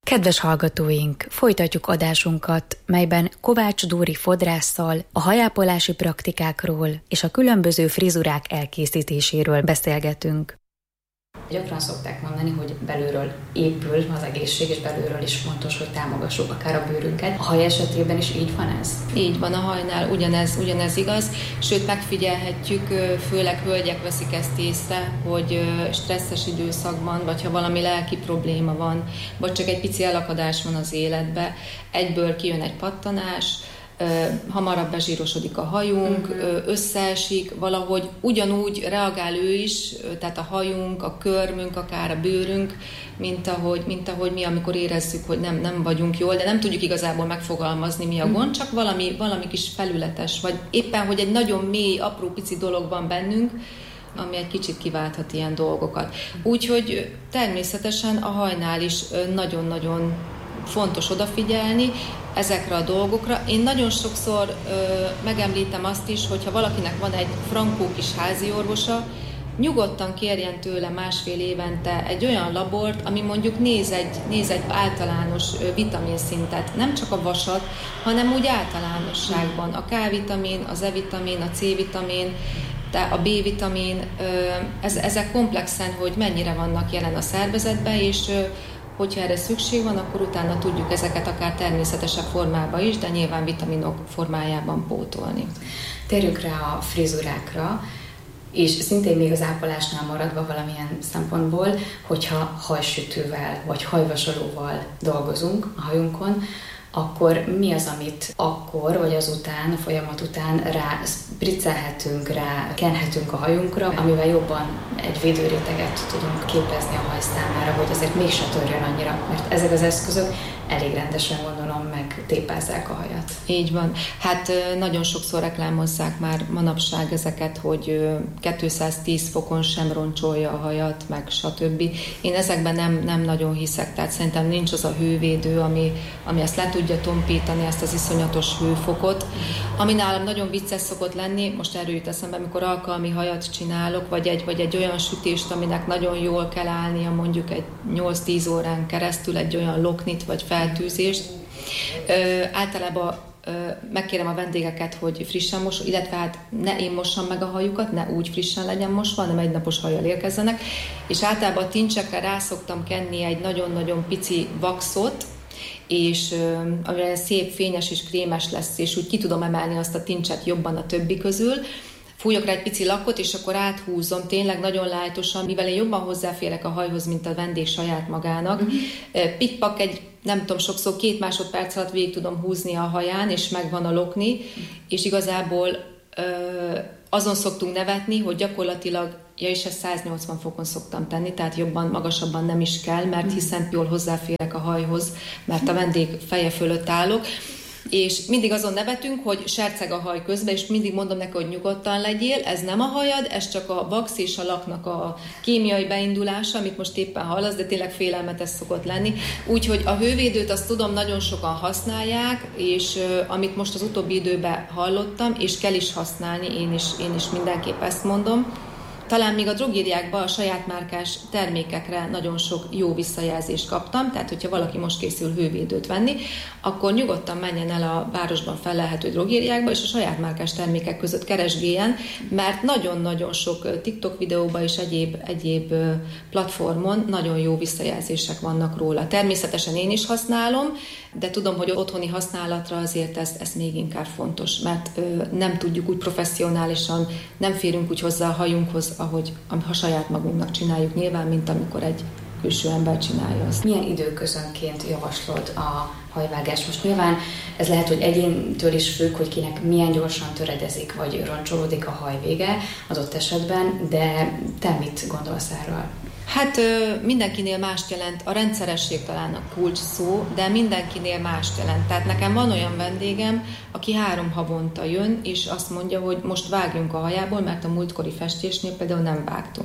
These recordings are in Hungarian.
Kedves hallgatóink, folytatjuk adásunkat, melyben Kovács Dóri fodrásszal a hajápolási praktikákról és a különböző frizurák elkészítéséről beszélgetünk. Gyakran szokták mondani, hogy belülről épül az egészség, és belülről is fontos, hogy támogassuk akár a bőrünket. A haj esetében is így van ez? Így van, a hajnál ugyanez igaz, sőt megfigyelhetjük, főleg hölgyek veszik ezt észre, hogy stresszes időszakban, vagy ha valami lelki probléma van, vagy csak egy pici elakadás van az életbe, egyből kijön egy pattanás, hamarabb bezsírosodik a hajunk, összeesik, valahogy ugyanúgy reagál ő is, tehát a hajunk, a körmünk, akár a bőrünk, mint ahogy mi, amikor érezzük, hogy nem vagyunk jól, de nem tudjuk igazából megfogalmazni, mi a gond, csak valami kis felületes, vagy éppen, hogy egy nagyon mély, apró pici dolog van bennünk, ami egy kicsit kiválthat ilyen dolgokat. Úgyhogy természetesen a hajnál is nagyon-nagyon fontos odafigyelni ezekre a dolgokra. Én nagyon sokszor megemlítem azt is, hogyha valakinek van egy frankó kis házi orvosa, nyugodtan kérjen tőle másfél évente egy olyan labort, ami mondjuk néz egy általános vitaminszintet, nem csak a vasat, hanem úgy általánosságban. A K-vitamin, az E-vitamin, a C-vitamin, a B-vitamin, ezek komplexen, hogy mennyire vannak jelen a szervezetben, és hogyha erre szükség van, akkor utána tudjuk ezeket akár természetesebb formában is, de nyilván vitaminok formájában pótolni. Térjünk rá a frizurákra, és szintén még az ápolásnál maradva valamilyen szempontból, hogyha hajsütővel vagy hajvasalóval dolgozunk a hajunkon, akkor mi az, amit akkor vagy azután, a folyamat után rá spriccelhetünk, rá kenhetünk a hajunkra, amivel jobban egy védőréteget tudunk képezni a haj számára, hogy azért mégse törjön annyira, mert ezek az eszközök elég rendesen, gondolom, megtépázzák a hajat. Így van. Hát nagyon sokszor reklámozzák már manapság ezeket, hogy 210 fokon sem roncsolja a hajat, meg stb. Én ezekben nem nagyon hiszek, tehát szerintem nincs az a hővédő, ami ezt le tudja tompítani, ezt az iszonyatos hőfokot. Ami nálam nagyon vicces szokott lenni, most erről jut eszembe, amikor alkalmi hajat csinálok, vagy egy olyan sütést, aminek nagyon jól kell állnia, mondjuk egy 8-10 órán keresztül egy olyan loknit, vagy feltűzést. Általában megkérem a vendégeket, hogy frissen mos, illetve hát ne én mossam meg a hajukat, ne úgy frissen legyen mosva, hanem egynapos hajjal érkezzenek, és általában a tincsekre rá szoktam kenni egy nagyon-nagyon pici waxot, és amire szép, fényes és krémes lesz, és úgy ki tudom emelni azt a tincset jobban a többi közül. Fújok rá egy pici lakot, és akkor áthúzom, tényleg nagyon lájtosan, mivel én jobban hozzáférek a hajhoz, mint a vendég saját magának. Pikpak nem tudom, sokszor 2 másodperc alatt végig tudom húzni a haján, és megvan a lokni, és igazából azon szoktunk nevetni, hogy gyakorlatilag, és ezt 180 fokon szoktam tenni, tehát jobban, magasabban nem is kell, mert hiszen jól hozzáférek a hajhoz, mert a vendég feje fölött állok. És mindig azon nevetünk, hogy serceg a haj közben, és mindig mondom neki, hogy nyugodtan legyél, ez nem a hajad, ez csak a wax és a laknak a kémiai beindulása, amit most éppen hallasz, de tényleg félelmetes szokott lenni. Úgyhogy a hővédőt azt tudom, nagyon sokan használják, és amit most az utóbbi időben hallottam, és kell is használni, én is mindenképp ezt mondom. Talán még a drogériákban a saját márkás termékekre nagyon sok jó visszajelzést kaptam, tehát hogyha valaki most készül hővédőt venni, akkor nyugodtan menjen el a városban fellelhető drogériákba, és a saját márkás termékek között keresgéljen, mert nagyon-nagyon sok TikTok videóban és egyéb platformon nagyon jó visszajelzések vannak róla. Természetesen én is használom, de tudom, hogy otthoni használatra azért ez még inkább fontos, mert nem tudjuk úgy professzionálisan, nem férünk úgy hozzá a hajunkhoz, ahogy ha saját magunknak csináljuk nyilván, mint amikor egy külső ember csinálja azt. Milyen időközönként javaslod a hajvágást? Most nyilván ez lehet, hogy egyéntől is függ, hogy kinek milyen gyorsan töredezik, vagy roncsolódik a hajvége adott esetben, de te mit gondolsz erről? Hát mindenkinél mást jelent, a rendszeresség talán a kulcs szó, de mindenkinél mást jelent. Tehát nekem van olyan vendégem, aki 3 havonta jön, és azt mondja, hogy most vágjunk a hajából, mert a múltkori festésnél például nem vágtunk.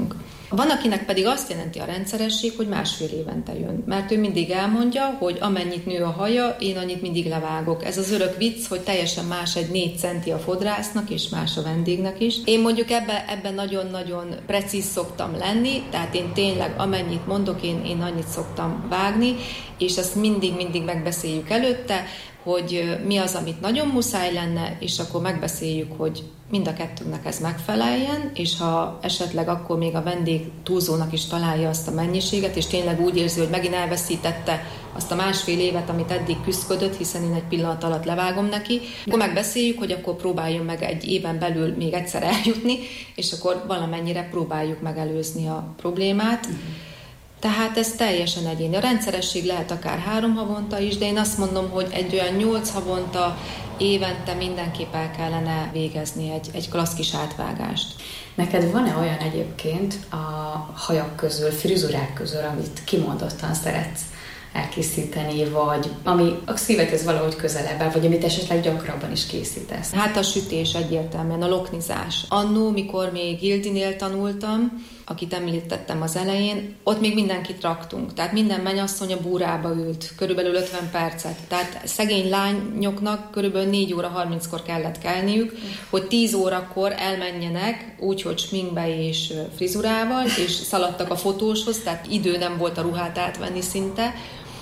Van, akinek pedig azt jelenti a rendszeresség, hogy 1,5 évente jön. Mert ő mindig elmondja, hogy amennyit nő a haja, én annyit mindig levágok. Ez az örök vicc, hogy teljesen más egy 4 centi a fodrásznak, és más a vendégnek is. Én mondjuk ebben nagyon-nagyon precíz szoktam lenni, tehát én tényleg amennyit mondok, én annyit szoktam vágni, és ezt mindig megbeszéljük előtte, hogy mi az, amit nagyon muszáj lenne, és akkor megbeszéljük, hogy mind a kettőnknek ez megfeleljen, és ha esetleg akkor még a vendég túlzónak is találja azt a mennyiséget, és tényleg úgy érzi, hogy megint elveszítette azt a 1,5 évet, amit eddig küszködött, hiszen én egy pillanat alatt levágom neki, akkor megbeszéljük, hogy akkor próbáljon meg egy éven belül még egyszer eljutni, és akkor valamennyire próbáljuk megelőzni a problémát. Tehát ez teljesen egyéni. A rendszeresség lehet akár 3 havonta is, de én azt mondom, hogy egy olyan 8 havonta, évente mindenképp el kellene végezni egy klassz kis átvágást. Neked van-e olyan egyébként a hajak közül, frizurák közül, amit kimondottan szeretsz elkészíteni, vagy ami a szívedhez valahogy közelebb áll, vagy amit esetleg gyakrabban is készítesz? Hát a sütés egyértelműen, a loknizás. Annó, mikor még Gildinél tanultam, akit említettem az elején, ott még mindenkit raktunk. Tehát minden mennyasszony a búrába ült, körülbelül 50 percet. Tehát szegény lányoknak körülbelül 4 óra 30-kor kellett kelniük, hogy 10 órakor elmenjenek, úgyhogy sminkbe és frizurával, és szaladtak a fotóshoz, tehát idő nem volt a ruhát átvenni szinte.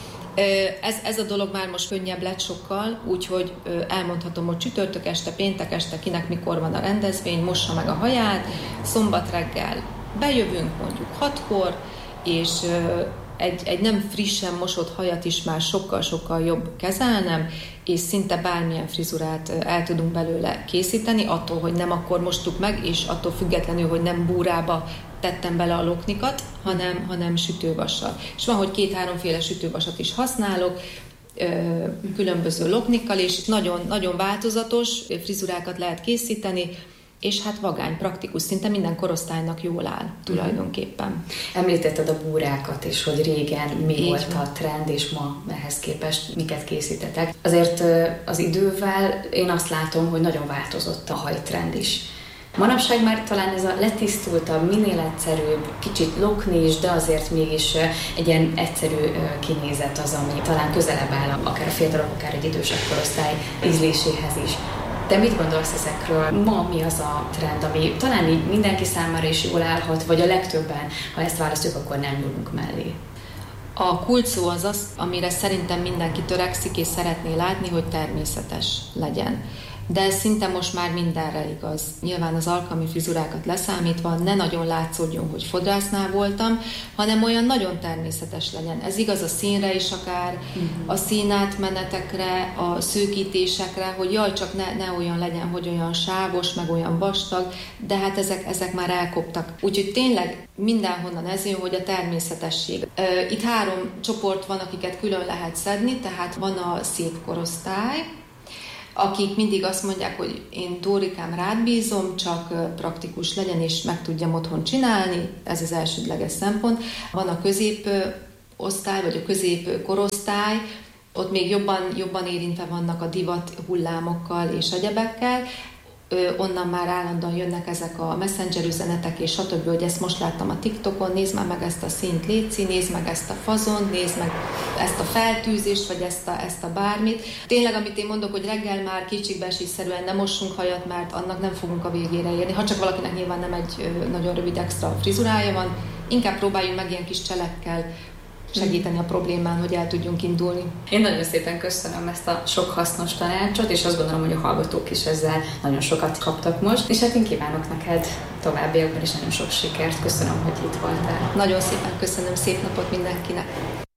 Ez a dolog már most könnyebb lett sokkal, úgyhogy elmondhatom, hogy csütörtök este, péntek este, kinek mikor van a rendezvény, mossa meg a haját, szombat reggel bejövünk mondjuk 6-kor, és egy nem frissen mosott hajat is már sokkal-sokkal jobb kezelnem, és szinte bármilyen frizurát el tudunk belőle készíteni, attól, hogy nem akkor mostuk meg, és attól függetlenül, hogy nem búrába tettem bele a loknikat, hanem sütővassal. És van, hogy 2-3 féle sütővasat is használok, különböző loknikkal, és nagyon változatos frizurákat lehet készíteni, és hát vagány, praktikus, szinte minden korosztálynak jól áll tulajdonképpen. Említetted a búrákat is, hogy régen mi volt a trend, és ma ehhez képest miket készítetek. Azért az idővel én azt látom, hogy nagyon változott a hajtrend is. Manapság már talán ez a letisztultabb, minél egyszerűbb, kicsit lokni is, de azért mégis egy ilyen egyszerű kinézet az, ami talán közelebb áll akár a fiatalok, akár egy idősebb korosztály ízléséhez is. Te mit gondolsz ezekről? Ma mi az a trend, ami talán így mindenki számára is jól állhat, vagy a legtöbben, ha ezt választjuk, akkor nem nyúlunk mellé? A kulcs szó az, amire szerintem mindenki törekszik és szeretné látni, hogy természetes legyen. De ez szinte most már mindenre igaz. Nyilván az alkalmi frizurákat leszámítva ne nagyon látszódjon, hogy fodrásznál voltam, hanem olyan nagyon természetes legyen. Ez igaz a színre is akár, a színátmenetekre, a szőkítésekre, hogy jaj, csak ne olyan legyen, hogy olyan sávos, meg olyan vastag, de hát ezek már elkoptak. Úgyhogy tényleg mindenhonnan ez jön, hogy a természetesség. Itt 3 csoport van, akiket külön lehet szedni, tehát van a szép korosztály, akik mindig azt mondják, hogy én Dórikám rád bízom, csak praktikus legyen és meg tudjam otthon csinálni, ez az elsődleges szempont. Van a középosztály, vagy a középkorosztály, ott még jobban érintve vannak a divat hullámokkal és egyebekkel, onnan már állandóan jönnek ezek a messenger üzenetek és stb., hogy ezt most láttam a TikTokon, nézd már meg ezt a színt, léci, nézd meg ezt a fazont, nézd meg ezt a feltűzést, vagy ezt a bármit. Tényleg, amit én mondok, hogy reggel már kétségbeesésszerűen nem mossunk hajat, mert annak nem fogunk a végére érni, ha csak valakinek nyilván nem egy nagyon rövid extra frizurája van, inkább próbáljunk meg ilyen kis cselekkel segíteni a problémán, hogy el tudjunk indulni. Én nagyon szépen köszönöm ezt a sok hasznos tanácsot, és azt gondolom, hogy a hallgatók is ezzel nagyon sokat kaptak most, és hát én kívánok neked továbbiakban is nagyon sok sikert. Köszönöm, hogy itt voltál. Nagyon szépen köszönöm, szép napot mindenkinek!